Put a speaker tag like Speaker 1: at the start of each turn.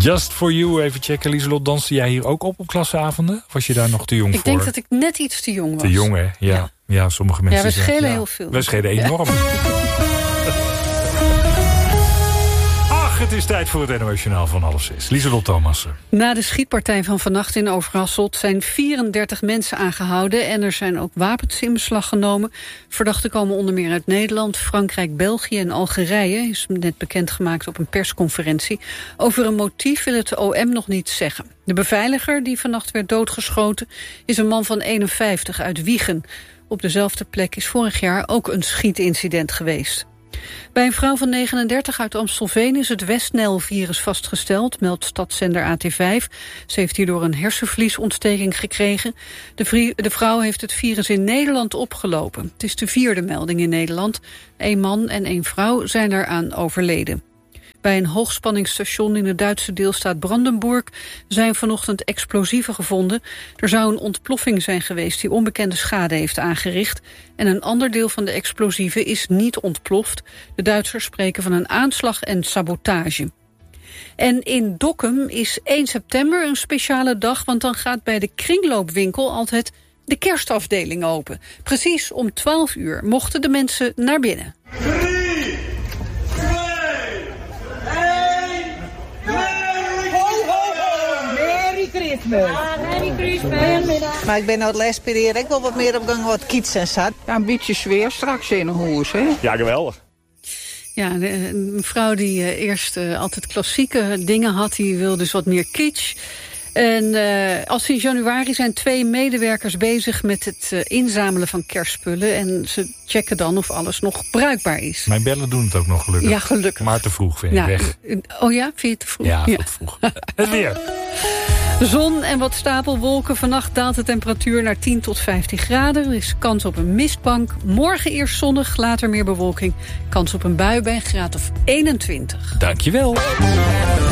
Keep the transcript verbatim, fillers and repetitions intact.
Speaker 1: Just for You, even checken. Lieselot, danste jij hier ook op op klasseavonden? Of was je daar nog te jong
Speaker 2: ik
Speaker 1: voor?
Speaker 2: Ik denk dat ik net iets te jong was.
Speaker 1: Te jong, hè? Ja, ja. ja sommige mensen...
Speaker 2: Ja, we schelen
Speaker 1: zeggen,
Speaker 2: heel
Speaker 1: ja,
Speaker 2: veel.
Speaker 1: We schelen enorm. Ja. Het is tijd voor het N O S-journaal van half zes. Lieselot Thomassen.
Speaker 2: Na de schietpartij van vannacht in Overhasselt zijn vierendertig mensen aangehouden en er zijn ook wapens in beslag genomen. Verdachten komen onder meer uit Nederland, Frankrijk, België en Algerije. Is net bekendgemaakt op een persconferentie. Over een motief wil het O M nog niet zeggen. De beveiliger die vannacht werd doodgeschoten is een man van eenenvijftig uit Wijchen. Op dezelfde plek is vorig jaar ook een schietincident geweest. Bij een vrouw van negenendertig uit Amstelveen is het Westnel-virus vastgesteld, meldt stadszender A T vijf. Ze heeft hierdoor een hersenvliesontsteking gekregen. De, vrie, de vrouw heeft het virus in Nederland opgelopen. Het is de vierde melding in Nederland. Eén man en één vrouw zijn eraan overleden. Bij een hoogspanningsstation in de Duitse deelstaat Brandenburg zijn vanochtend explosieven gevonden. Er zou een ontploffing zijn geweest die onbekende schade heeft aangericht. En een ander deel van de explosieven is niet ontploft. De Duitsers spreken van een aanslag en sabotage. En in Dokkum is één september een speciale dag, want dan gaat bij de kringloopwinkel altijd de kerstafdeling open. Precies om twaalf uur mochten de mensen naar binnen.
Speaker 3: Merry Christmas. Maar ik ben nou het lesperier. Ik wil wat meer op gang wat kiets en zat.
Speaker 4: Ja, een beetje sfeer straks in een hoes, hè?
Speaker 5: Ja, geweldig.
Speaker 2: Ja, een vrouw die uh, eerst uh, altijd klassieke dingen had, die wil dus wat meer kitsch. En uh, al sinds januari zijn twee medewerkers bezig met het uh, inzamelen van kerstspullen. En ze checken dan of alles nog bruikbaar is.
Speaker 1: Mijn bellen doen het ook nog gelukkig.
Speaker 2: Ja, gelukkig.
Speaker 1: Maar te vroeg vind ik
Speaker 2: nou,
Speaker 1: weg.
Speaker 2: Oh ja, vind je het te vroeg?
Speaker 1: Ja,
Speaker 2: ja.
Speaker 1: te vroeg. Het weer.
Speaker 2: Zon en wat stapelwolken. Vannacht daalt de temperatuur naar tien tot vijftien graden. Er is kans op een mistbank. Morgen eerst zonnig, later meer bewolking. Kans op een bui bij een graad of eenentwintig.
Speaker 1: Dankjewel.